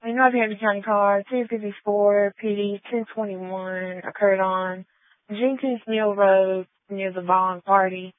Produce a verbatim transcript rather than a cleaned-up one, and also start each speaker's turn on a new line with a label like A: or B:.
A: In North Hampton County Car two fifty-four P D two twenty-one occurred on Jenkins Mill Road near the Vaughn Party.